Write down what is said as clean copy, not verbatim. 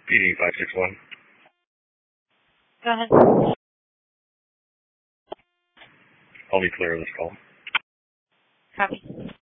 PD 561. Go ahead. I'll be clear of this call. Copy.